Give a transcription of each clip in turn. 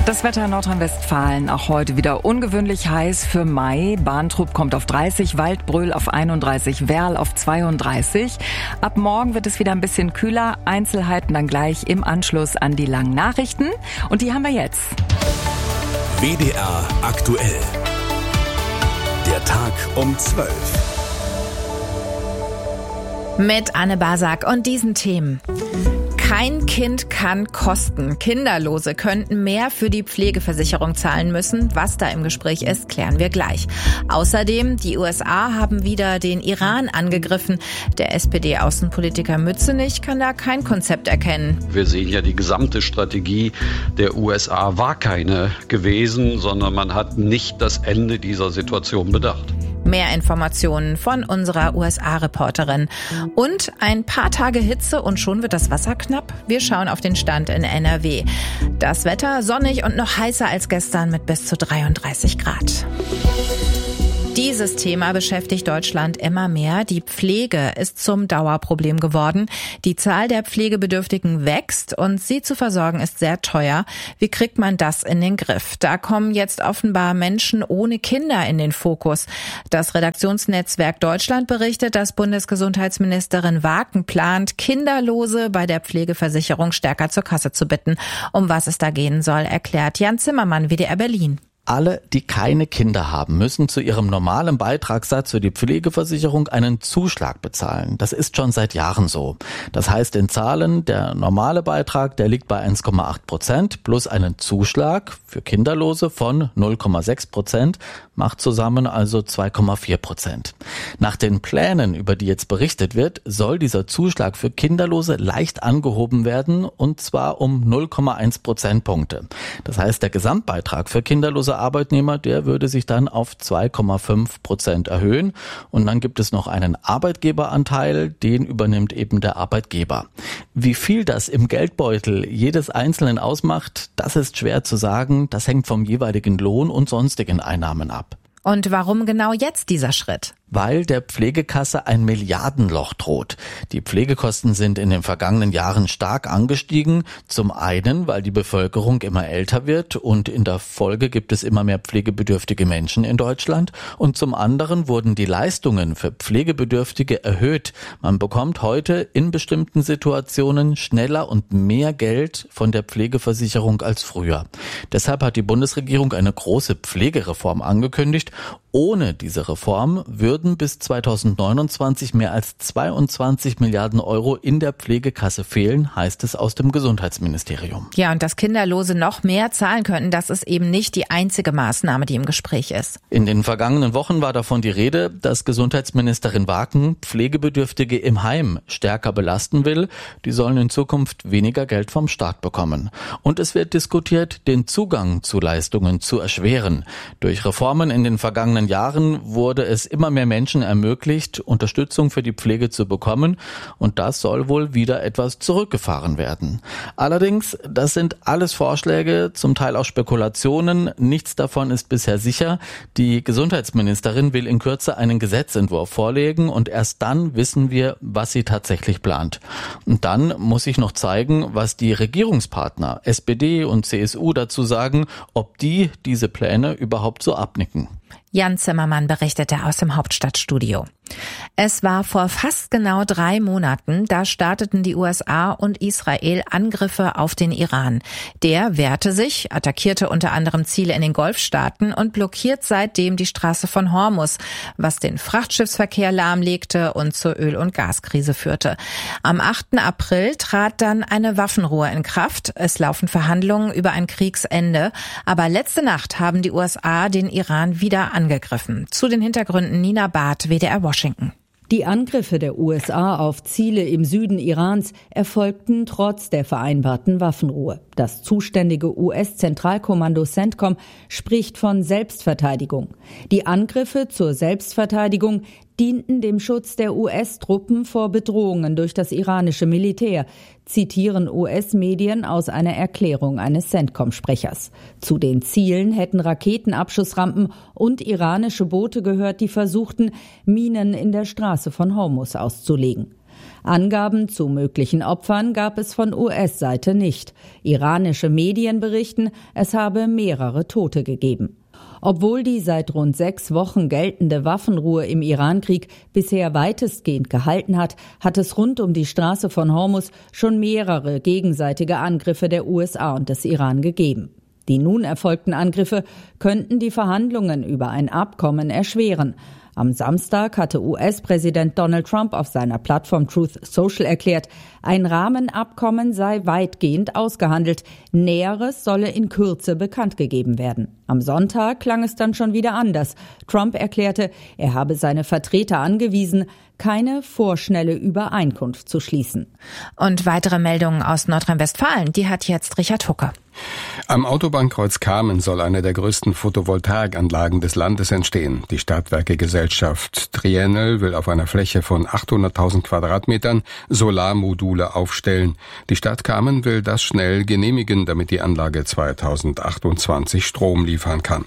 Das Wetter in Nordrhein-Westfalen auch heute wieder ungewöhnlich heiß für Mai. Bahntrupp kommt auf 30, Waldbröl auf 31, Werl auf 32. Ab morgen wird es wieder ein bisschen kühler. Einzelheiten dann gleich im Anschluss an die langen Nachrichten. Und die haben wir jetzt. WDR aktuell. Der Tag um 12. Mit Anne Basak und diesen Themen. Kein Kind kann kosten. Kinderlose könnten mehr für die Pflegeversicherung zahlen müssen. Was da im Gespräch ist, klären wir gleich. Außerdem, die USA haben wieder den Iran angegriffen. Der SPD-Außenpolitiker Mützenich kann da kein Konzept erkennen. Wir sehen ja, die gesamte Strategie der USA war keine gewesen, sondern man hat nicht das Ende dieser Situation bedacht. Mehr Informationen von unserer USA-Reporterin. Und ein paar Tage Hitze und schon wird das Wasser knapp. Wir schauen auf den Stand in NRW. Das Wetter sonnig und noch heißer als gestern mit bis zu 33 Grad. Dieses Thema beschäftigt Deutschland immer mehr. Die Pflege ist zum Dauerproblem geworden. Die Zahl der Pflegebedürftigen wächst und sie zu versorgen ist sehr teuer. Wie kriegt man das in den Griff? Da kommen jetzt offenbar Menschen ohne Kinder in den Fokus. Das Redaktionsnetzwerk Deutschland berichtet, dass Bundesgesundheitsministerin Waken plant, Kinderlose bei der Pflegeversicherung stärker zur Kasse zu bitten. Um was es da gehen soll, erklärt Jan Zimmermann, WDR Berlin. Alle, die keine Kinder haben, müssen zu ihrem normalen Beitragssatz für die Pflegeversicherung einen Zuschlag bezahlen. Das ist schon seit Jahren so. Das heißt in Zahlen, der normale Beitrag, der liegt bei 1,8% plus einen Zuschlag für Kinderlose von 0,6%, macht zusammen also 2,4%. Nach den Plänen, über die jetzt berichtet wird, soll dieser Zuschlag für Kinderlose leicht angehoben werden, und zwar um 0,1 Prozentpunkte. Das heißt, der Gesamtbeitrag für kinderlose Arbeitnehmer, der würde sich dann auf 2,5% erhöhen, und dann gibt es noch einen Arbeitgeberanteil, den übernimmt eben der Arbeitgeber. Wie viel das im Geldbeutel jedes Einzelnen ausmacht, das ist schwer zu sagen, das hängt vom jeweiligen Lohn und sonstigen Einnahmen ab. Und warum genau jetzt dieser Schritt? Weil der Pflegekasse ein Milliardenloch droht. Die Pflegekosten sind in den vergangenen Jahren stark angestiegen. Zum einen, weil die Bevölkerung immer älter wird und in der Folge gibt es immer mehr pflegebedürftige Menschen in Deutschland. Und zum anderen wurden die Leistungen für Pflegebedürftige erhöht. Man bekommt heute in bestimmten Situationen schneller und mehr Geld von der Pflegeversicherung als früher. Deshalb hat die Bundesregierung eine große Pflegereform angekündigt. Ohne diese Reform würden bis 2029 mehr als 22 Milliarden Euro in der Pflegekasse fehlen, heißt es aus dem Gesundheitsministerium. Ja, und dass Kinderlose noch mehr zahlen könnten, das ist eben nicht die einzige Maßnahme, die im Gespräch ist. In den vergangenen Wochen war davon die Rede, dass Gesundheitsministerin Waken Pflegebedürftige im Heim stärker belasten will. Die sollen in Zukunft weniger Geld vom Staat bekommen. Und es wird diskutiert, den Zugang zu Leistungen zu erschweren. Durch Reformen in den vergangenen Jahren wurde es immer mehr Menschen ermöglicht, Unterstützung für die Pflege zu bekommen, und das soll wohl wieder etwas zurückgefahren werden. Allerdings, das sind alles Vorschläge, zum Teil auch Spekulationen. Nichts davon ist bisher sicher. Die Gesundheitsministerin will in Kürze einen Gesetzentwurf vorlegen und erst dann wissen wir, was sie tatsächlich plant. Und dann muss sich noch zeigen, was die Regierungspartner SPD und CSU dazu sagen, ob die diese Pläne überhaupt so abnicken. Jan Zimmermann berichtete aus dem Hauptstadtstudio. Es war vor fast genau 3 Monaten, da starteten die USA und Israel Angriffe auf den Iran. Der wehrte sich, attackierte unter anderem Ziele in den Golfstaaten und blockiert seitdem die Straße von Hormuz, was den Frachtschiffsverkehr lahmlegte und zur Öl- und Gaskrise führte. Am 8. April trat dann eine Waffenruhe in Kraft. Es laufen Verhandlungen über ein Kriegsende. Aber letzte Nacht haben die USA den Iran wieder angegriffen. Zu den Hintergründen Nina Barth, WDR Washington. Die Angriffe der USA auf Ziele im Süden Irans erfolgten trotz der vereinbarten Waffenruhe. Das zuständige US-Zentralkommando CENTCOM spricht von Selbstverteidigung. Die Angriffe zur Selbstverteidigung dienten dem Schutz der US-Truppen vor Bedrohungen durch das iranische Militär, zitieren US-Medien aus einer Erklärung eines CENTCOM-Sprechers. Zu den Zielen hätten Raketenabschussrampen und iranische Boote gehört, die versuchten, Minen in der Straße von Hormuz auszulegen. Angaben zu möglichen Opfern gab es von US-Seite nicht. Iranische Medien berichten, es habe mehrere Tote gegeben. Obwohl die seit rund 6 Wochen geltende Waffenruhe im Irankrieg bisher weitestgehend gehalten hat, hat es rund um die Straße von Hormuz schon mehrere gegenseitige Angriffe der USA und des Iran gegeben. Die nun erfolgten Angriffe könnten die Verhandlungen über ein Abkommen erschweren. Am Samstag hatte US-Präsident Donald Trump auf seiner Plattform Truth Social erklärt, ein Rahmenabkommen sei weitgehend ausgehandelt. Näheres solle in Kürze bekannt gegeben werden. Am Sonntag klang es dann schon wieder anders. Trump erklärte, er habe seine Vertreter angewiesen, keine vorschnelle Übereinkunft zu schließen. Und weitere Meldungen aus Nordrhein-Westfalen, die hat jetzt Richard Hucke. Am Autobahnkreuz Kamen soll eine der größten Photovoltaikanlagen des Landes entstehen. Die Stadtwerke-Gesellschaft Trienel will auf einer Fläche von 800.000 Quadratmetern Solarmodule aufstellen. Die Stadt Kamen will das schnell genehmigen, damit die Anlage 2028 Strom liefern kann.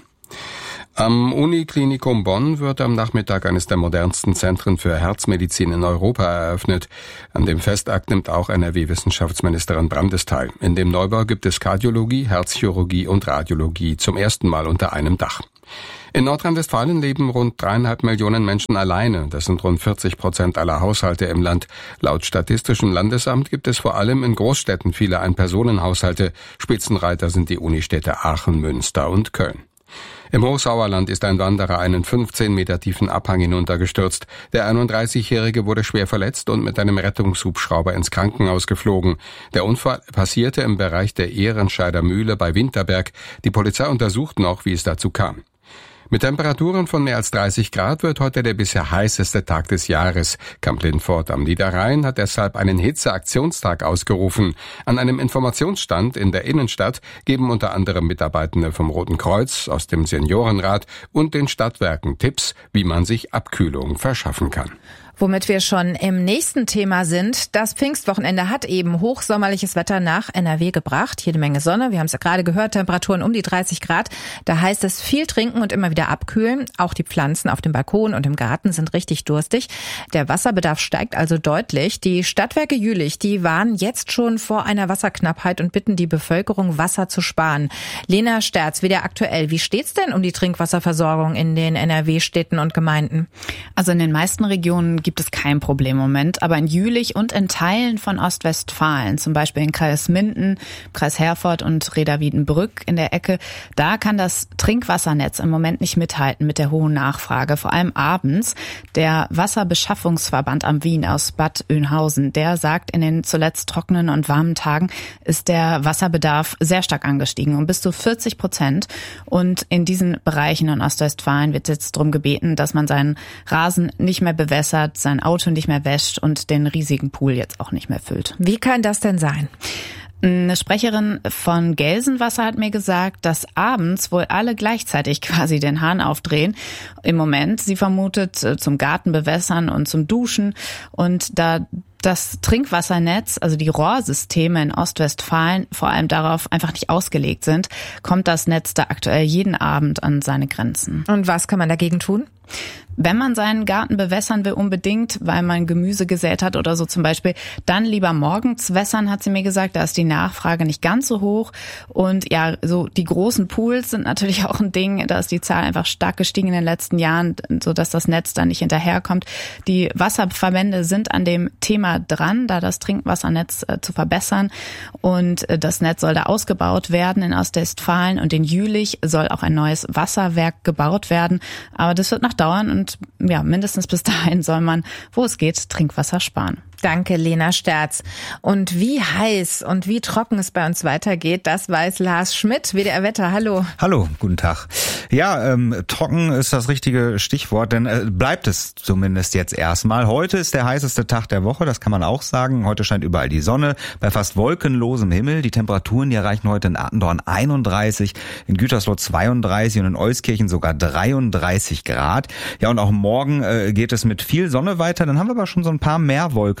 Am Uniklinikum Bonn wird am Nachmittag eines der modernsten Zentren für Herzmedizin in Europa eröffnet. An dem Festakt nimmt auch NRW-Wissenschaftsministerin Brandes teil. In dem Neubau gibt es Kardiologie, Herzchirurgie und Radiologie zum ersten Mal unter einem Dach. In Nordrhein-Westfalen leben rund 3,5 Millionen Menschen alleine. Das sind rund 40% aller Haushalte im Land. Laut Statistischem Landesamt gibt es vor allem in Großstädten viele Ein-Personen-Haushalte. Spitzenreiter sind die Unistädte Aachen, Münster und Köln. Im Hochsauerland ist ein Wanderer einen 15 Meter tiefen Abhang hinuntergestürzt. Der 31-Jährige wurde schwer verletzt und mit einem Rettungshubschrauber ins Krankenhaus geflogen. Der Unfall passierte im Bereich der Ehrenscheider Mühle bei Winterberg. Die Polizei untersucht noch, wie es dazu kam. Mit Temperaturen von mehr als 30 Grad wird heute der bisher heißeste Tag des Jahres. Camp Lindfort am Niederrhein hat deshalb einen Hitzeaktionstag ausgerufen. An einem Informationsstand in der Innenstadt geben unter anderem Mitarbeitende vom Roten Kreuz, aus dem Seniorenrat und den Stadtwerken Tipps, wie man sich Abkühlung verschaffen kann. Womit wir schon im nächsten Thema sind. Das Pfingstwochenende hat eben hochsommerliches Wetter nach NRW gebracht. Jede Menge Sonne, wir haben es ja gerade gehört, Temperaturen um die 30 Grad. Da heißt es viel trinken und immer wieder abkühlen. Auch die Pflanzen auf dem Balkon und im Garten sind richtig durstig. Der Wasserbedarf steigt also deutlich. Die Stadtwerke Jülich, die warnen jetzt schon vor einer Wasserknappheit und bitten die Bevölkerung, Wasser zu sparen. Lena Sterz, wieder aktuell. Wie steht's denn um die Trinkwasserversorgung in den NRW-Städten und Gemeinden? Also in den meisten Regionen gibt es kein Problem im Moment, aber in Jülich und in Teilen von Ostwestfalen, zum Beispiel in Kreis Minden, Kreis Herford und Reda-Wiedenbrück in der Ecke, da kann das Trinkwassernetz im Moment nicht mithalten mit der hohen Nachfrage, vor allem abends. Der Wasserbeschaffungsverband am Wien aus Bad Oeynhausen, der sagt, in den zuletzt trockenen und warmen Tagen ist der Wasserbedarf sehr stark angestiegen, um bis zu 40%. Und in diesen Bereichen in Ostwestfalen wird jetzt darum gebeten, dass man seinen Rasen nicht mehr bewässert, sein Auto nicht mehr wäscht und den riesigen Pool jetzt auch nicht mehr füllt. Wie kann das denn sein? Eine Sprecherin von Gelsenwasser hat mir gesagt, dass abends wohl alle gleichzeitig quasi den Hahn aufdrehen. Im Moment, sie vermutet, zum Gartenbewässern und zum Duschen. Und da das Trinkwassernetz, also die Rohrsysteme in Ostwestfalen vor allem darauf einfach nicht ausgelegt sind, kommt das Netz da aktuell jeden Abend an seine Grenzen. Und was kann man dagegen tun? Wenn man seinen Garten bewässern will unbedingt, weil man Gemüse gesät hat oder so zum Beispiel, dann lieber morgens wässern, hat sie mir gesagt. Da ist die Nachfrage nicht ganz so hoch. Und ja, so die großen Pools sind natürlich auch ein Ding. Da ist die Zahl einfach stark gestiegen in den letzten Jahren, sodass das Netz dann nicht hinterherkommt. Die Wasserverbände sind an dem Thema dran, da das Trinkwassernetz zu verbessern. Und das Netz soll da ausgebaut werden in Ostwestfalen. Und in Jülich soll auch ein neues Wasserwerk gebaut werden. Aber das wird noch dauern und ja, mindestens bis dahin soll man, wo es geht, Trinkwasser sparen. Danke, Lena Sterz. Und wie heiß und wie trocken es bei uns weitergeht, das weiß Lars Schmidt, WDR Wetter. Hallo. Hallo, guten Tag. Ja, trocken ist das richtige Stichwort, denn bleibt es zumindest jetzt erstmal. Heute ist der heißeste Tag der Woche, das kann man auch sagen. Heute scheint überall die Sonne, bei fast wolkenlosem Himmel. Die Temperaturen, die erreichen heute in Attendorn 31, in Gütersloh 32 und in Euskirchen sogar 33 Grad. Ja, und auch morgen geht es mit viel Sonne weiter. Dann haben wir aber schon so ein paar mehr Wolken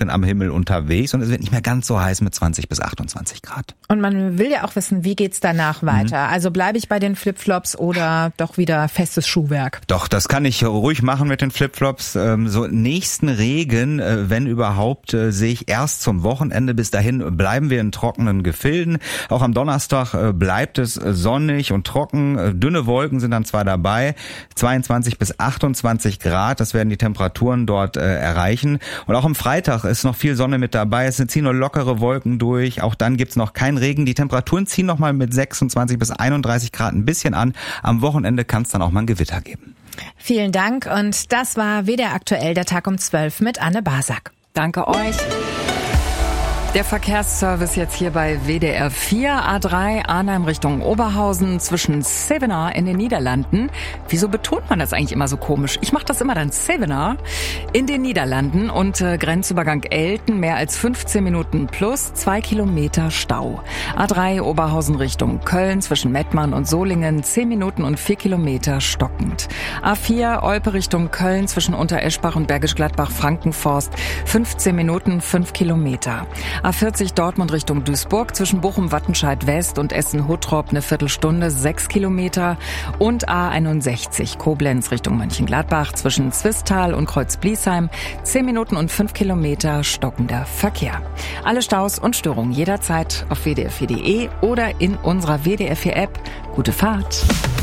Wolken am Himmel unterwegs und es wird nicht mehr ganz so heiß mit 20 bis 28 Grad. Und man will ja auch wissen, wie geht's danach weiter? Also bleibe ich bei den Flipflops oder doch wieder festes Schuhwerk? Doch, das kann ich ruhig machen mit den Flipflops. So nächsten Regen, wenn überhaupt, sehe ich erst zum Wochenende. Bis dahin bleiben wir in trockenen Gefilden. Auch am Donnerstag bleibt es sonnig und trocken. Dünne Wolken sind dann zwar dabei, 22 bis 28 Grad, das werden die Temperaturen dort erreichen. Und auch am Freitag ist noch viel Sonne mit dabei. Es ziehen nur lockere Wolken durch. Auch dann gibt's noch keinen Regen. Die Temperaturen ziehen nochmal mit 26 bis 31 Grad ein bisschen an. Am Wochenende kann es dann auch mal ein Gewitter geben. Vielen Dank und das war WDR aktuell, der Tag um 12 mit Anne Basak. Danke euch. Der Verkehrsservice jetzt hier bei WDR 4, A3 Arnhem Richtung Oberhausen zwischen Zevenaar in den Niederlanden. Wieso betont man das eigentlich immer so komisch? Ich mache das immer dann Zevenaar in den Niederlanden und Grenzübergang Elten mehr als 15 Minuten plus 2 Kilometer Stau. A3 Oberhausen Richtung Köln zwischen Mettmann und Solingen 10 Minuten und 4 Kilometer stockend. A4 Olpe Richtung Köln zwischen Untereschbach und Bergisch Gladbach Frankenforst 15 Minuten 5 Kilometer. A40 Dortmund Richtung Duisburg zwischen Bochum Wattenscheid West und Essen-Huttrop eine Viertelstunde 6 Kilometer und A61 Koblenz Richtung Mönchengladbach zwischen Zwistal und Kreuz-Bliesheim 10 Minuten und 5 Kilometer stockender Verkehr. Alle Staus und Störungen jederzeit auf wdr4.de oder in unserer WDR 4 App. Gute Fahrt.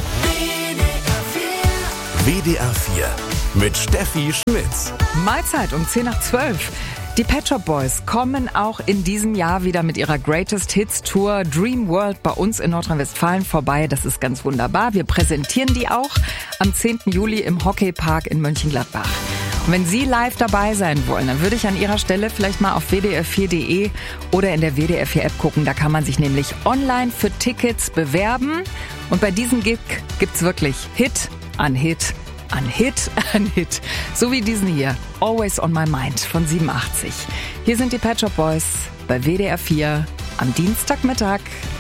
WDR 4 mit Steffi Schmitz. Mahlzeit um 10 nach 12. Die Pet Shop Boys kommen auch in diesem Jahr wieder mit ihrer Greatest Hits Tour Dream World bei uns in Nordrhein-Westfalen vorbei. Das ist ganz wunderbar. Wir präsentieren die auch am 10. Juli im Hockeypark in Mönchengladbach. Und wenn Sie live dabei sein wollen, dann würde ich an Ihrer Stelle vielleicht mal auf wdr4.de oder in der WDR 4 App gucken. Da kann man sich nämlich online für Tickets bewerben. Und bei diesem Gig gibt's wirklich Hit an Hit an Hit an Hit. So wie diesen hier, Always on My Mind von 87. Hier sind die Pet Shop Boys bei WDR 4 am Dienstagmittag.